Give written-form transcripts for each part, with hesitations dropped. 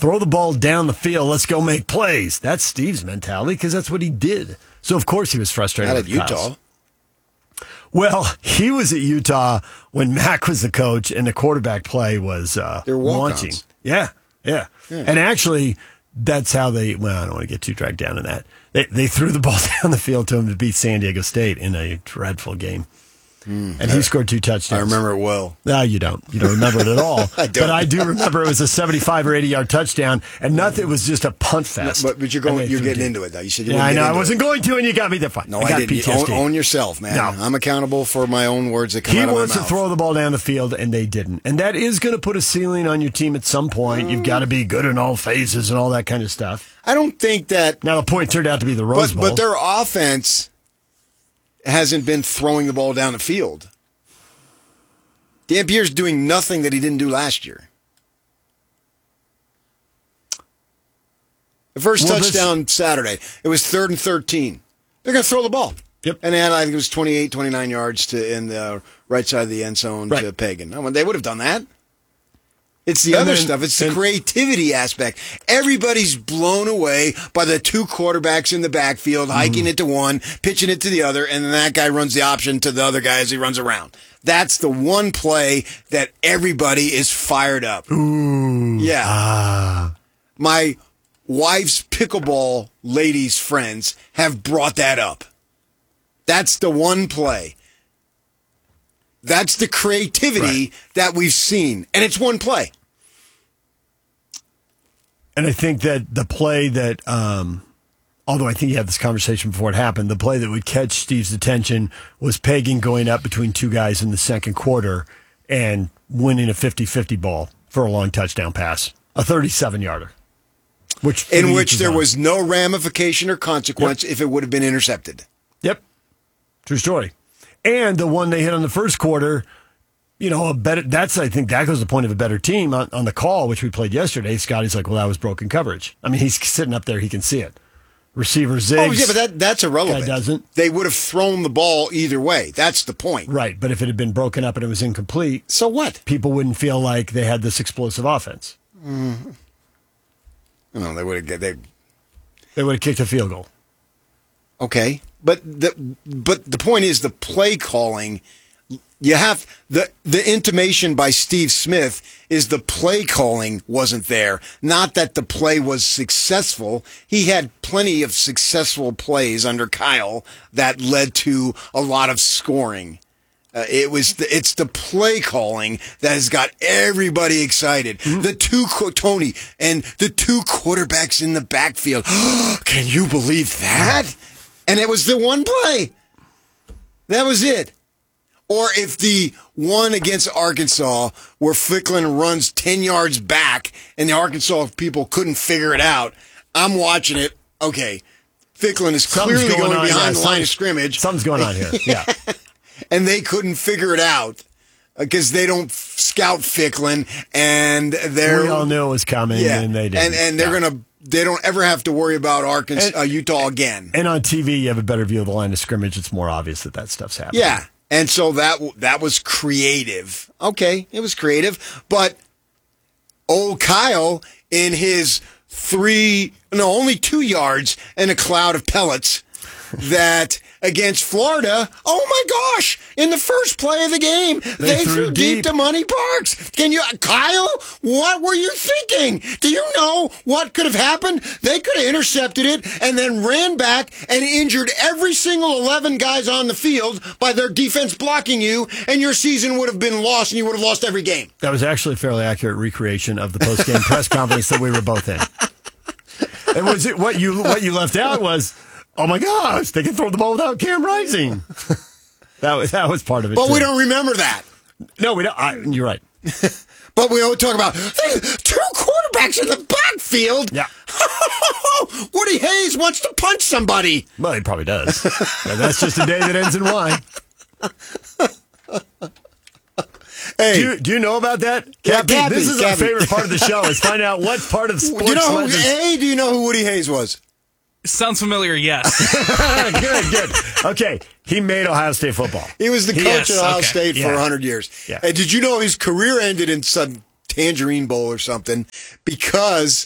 throw the ball down the field. Let's go make plays. That's Steve's mentality because that's what he did. So, of course, he was frustrated Not with at Utah. Kyle's. Well, he was at Utah when Mac was the coach and the quarterback play was launching. Yeah. And actually, that's how I don't want to get too dragged down in that. They threw the ball down the field to him to beat San Diego State in a dreadful game. And he scored 2 touchdowns. I remember it well. No, you don't. You don't remember it at all. I don't. But I do remember it was a 75 or 80-yard touchdown, and nothing. It was just a punt fest. But you're getting into it, though. You said you yeah, I know. I into wasn't going to, and you got me there. Fine. No, I got didn't. PTSD. Own yourself, man. No. I'm accountable for my own words that come out of my mouth. He wants to throw the ball down the field, and they didn't. And that is going to put a ceiling on your team at some point. You've got to be good in all phases and all that kind of stuff. I don't think that. Now, the point turned out to be the Rose Bowl. But their offense hasn't been throwing the ball down the field. Dan Pierre's doing nothing that he didn't do last year. The first touchdown Saturday, it was 3rd and 13. They're going to throw the ball. Yep. And they had, I think it was 28, 29 yards in the right side of the end zone to Pagan. No, they would have done that. It's the other stuff. It's the creativity aspect. Everybody's blown away by the 2 quarterbacks in the backfield, hiking it to one, pitching it to the other, and then that guy runs the option to the other guy as he runs around. That's the one play that everybody is fired up. Ooh. Yeah. My wife's pickleball ladies' friends have brought that up. That's the one play. That's the creativity that we've seen. And it's one play. And I think that the play that, although I think you had this conversation before it happened, the play that would catch Steve's attention was Pagan going up between 2 guys in the second quarter and winning a 50-50 ball for a long touchdown pass, a 37-yarder. In which there was no ramification or consequence if it would have been intercepted. Yep. True story. And the one they hit on the first quarter, I think that goes to the point of a better team on the call, which we played yesterday. Scotty's like, well, that was broken coverage. I mean, he's sitting up there. He can see it. Receiver zigs. Oh, yeah, but that's irrelevant. Guy doesn't. They would have thrown the ball either way. That's the point. Right, but if it had been broken up and it was incomplete, so what? People wouldn't feel like they had this explosive offense. Mm-hmm. No, they would have kicked a field goal. Okay, but the point is the play calling. You have the intimation by Steve Smith is the play calling wasn't there, not that the play was successful. He had plenty of successful plays under Kyle that led to a lot of scoring. It's the play calling that has got everybody excited. Mm-hmm. Tony and the 2 quarterbacks in the backfield. Can you believe that? And it was the one play. That was it. Or if the one against Arkansas where Ficklin runs 10 yards back and the Arkansas people couldn't figure it out, I'm watching it. Okay, Ficklin is clearly going behind the line of scrimmage. Something's going on here. Yeah. And they couldn't figure it out because they don't scout Ficklin, and we all knew it was coming, and they didn't. And they don't ever have to worry about Utah again. And on TV, you have a better view of the line of scrimmage. It's more obvious that stuff's happening. Yeah, and so that was creative. Okay, it was creative, but old Kyle in his only 2 yards and a cloud of pellets that against Florida, oh my gosh, in the first play of the game, they threw deep to Money Parks. Kyle, what were you thinking? Do you know what could have happened? They could have intercepted it and then ran back and injured every single 11 guys on the field by their defense blocking you, and your season would have been lost and you would have lost every game. That was actually a fairly accurate recreation of the post-game press conference that we were both in. And was it what you left out was, oh my gosh, they can throw the ball without Cam Rising. that was part of it. But too. we don't remember that. No, we don't. You're right. But we always talk about 2 quarterbacks in the backfield. Yeah. Woody Hayes wants to punch somebody. Well, he probably does. That's just a day that ends in Y. Hey, do you know about that? Cappy, this is our favorite part of the show, is find out what part of sports. Do you know who Woody Hayes was? Sounds familiar, yes. Good. Okay, he made Ohio State football. He was the coach at Ohio State for 100 years. Yeah. And did you know his career ended in some Tangerine Bowl or something because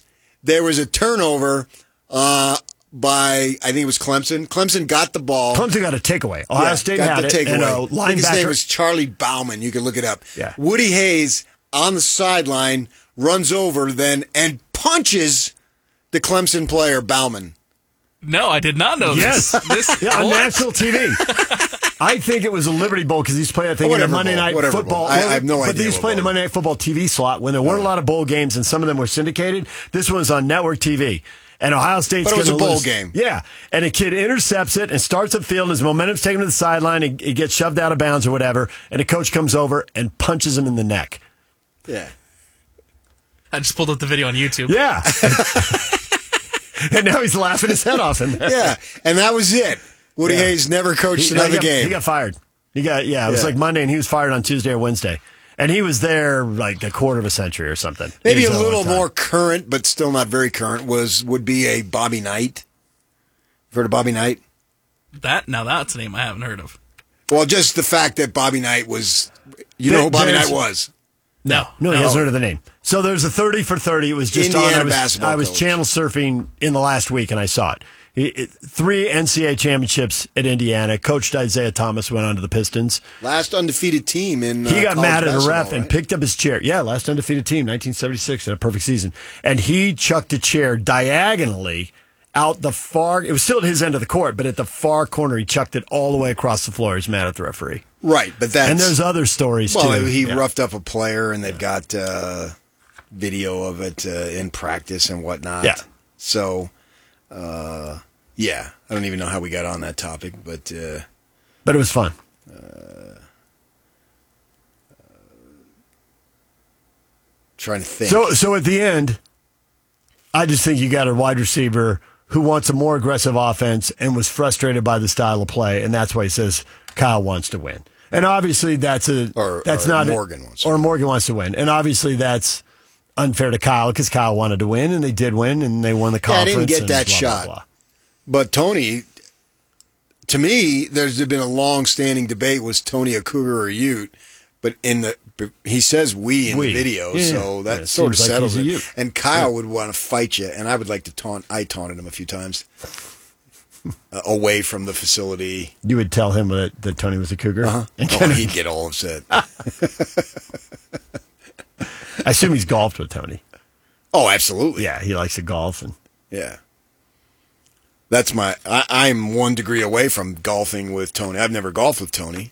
there was a turnover by, I think it was Clemson. Clemson got the ball. Clemson got a takeaway. Ohio State had it. And a linebacker. I think his name was Charlie Bauman. You can look it up. Yeah. Woody Hayes on the sideline runs over then and punches the Clemson player Bauman. No, I did not know this. Yes. On national TV. I think it was a Liberty Bowl because he's playing, I think, in the Monday Night Football. I have no idea. But he's playing the Monday Night Football TV slot when there weren't a lot of bowl games and some of them were syndicated. This one was on network TV. And Ohio State's going to lose. But it was a bowl game. Yeah. And a kid intercepts it and starts upfield, and his momentum's taken to the sideline. He gets shoved out of bounds or whatever, and a coach comes over and punches him in the neck. Yeah. I just pulled up the video on YouTube. Yeah. And now he's laughing his head off. Yeah. And that was it. Woody Hayes never coached another game. He got fired. It was like Monday, and he was fired on Tuesday or Wednesday. And he was there like a quarter of a century or something. Maybe a little more current, but still not very current, would be a Bobby Knight. You've heard of Bobby Knight? Now that's a name I haven't heard of. Well, just the fact that Bobby Knight was, you know who Bobby Knight was? No, he hasn't heard of the name. So there's a 30 for 30. It was just Indiana on. basketball I was coach. channel surfing in the last week, and I saw it. 3 NCAA championships at Indiana. Coached Isaiah Thomas, went on to the Pistons. Last undefeated team in he got mad at a ref right? and picked up his chair. Yeah, last undefeated team, 1976, in a perfect season. And he chucked a chair diagonally out the far. It was still at his end of the court, but at the far corner, he chucked it all the way across the floor. He's mad at the referee. Right, but that's... And there's other stories, too. Well, he roughed up a player, and they've got video of it in practice and whatnot. Yeah. So, yeah, I don't even know how we got on that topic, but it was fun. Trying to think. So at the end, I just think you got a wide receiver who wants a more aggressive offense and was frustrated by the style of play, and that's why he says Kyle wants to win. And obviously Morgan wants to win. And obviously that's unfair to Kyle because Kyle wanted to win, and they did win, and they won the conference. I didn't get that blah, shot. Blah, blah. But Tony, to me, there's been a long-standing debate: was Tony a Cougar or a Ute? But he says we in the video, so that sort of settles it. And Kyle would want to fight you, and I would like to taunt. I taunted him a few times away from the facility. You would tell him that Tony was a Cougar? Uh-huh. He'd get all upset. I assume he's golfed with Tony. Oh, absolutely. Yeah, he likes to golf. Yeah. That's I'm 1 degree away from golfing with Tony. I've never golfed with Tony.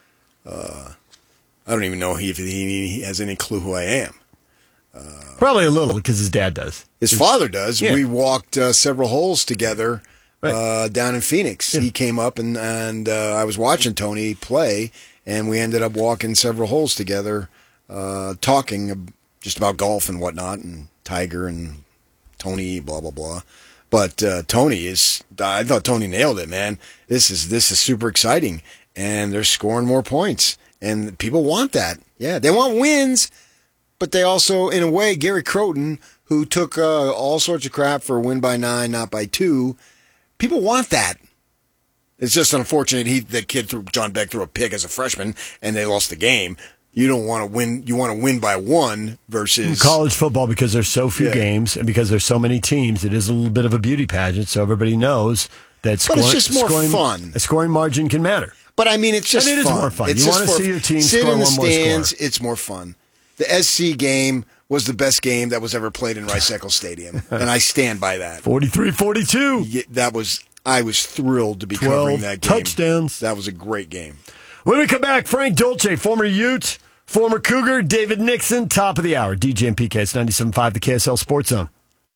I don't even know if he has any clue who I am. Probably a little because his dad does. His father does. Yeah. We walked several holes together down in Phoenix. Yeah. He came up and I was watching Tony play, and we ended up walking several holes together, talking just about golf and whatnot, and Tiger and Tony, blah blah blah. But Tony I thought Tony nailed it, man. This is super exciting, and they're scoring more points, and people want that. Yeah, they want wins, but they also, in a way, Gary Crowton, who took all sorts of crap for a win by 9, not by 2, people want that. It's just unfortunate that kid John Beck threw a pick as a freshman, and they lost the game. You don't want to win. You want to win by 1 versus college football, because there's so few games and because there's so many teams. It is a little bit of a beauty pageant, so everybody knows that. But it's just more fun. A scoring margin can matter. But I mean, it's just fun. It is more fun. You want to see your team sit score in the one more stands. score. It's more fun. The SC game was the best game that was ever played in Rice-Eccles Stadium, and I stand by that. 43-42. Yeah, I was thrilled to be covering that game. Touchdowns. That was a great game. When we come back, Frank Dolce, former Ute, former Cougar, David Nixon, top of the hour. DJ and PK, it's 97.5, the KSL Sports Zone.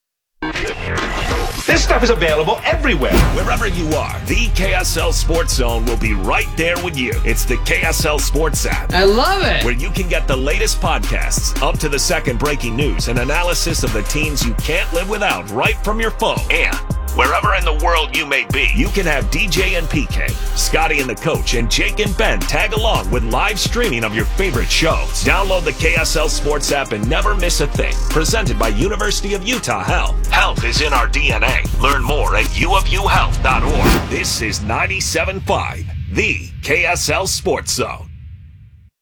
This stuff is available everywhere. Wherever you are, the KSL Sports Zone will be right there with you. It's the KSL Sports app. I love it. Where you can get the latest podcasts, up to the second breaking news, and analysis of the teams you can't live without right from your phone. And wherever in the world you may be, you can have DJ and PK, Scotty and the Coach, and Jake and Ben tag along with live streaming of your favorite shows. Download the KSL Sports app and never miss a thing. Presented by University of Utah Health. Health is in our DNA. Learn more at uofuhealth.org. This is 97.5, the KSL Sports Zone.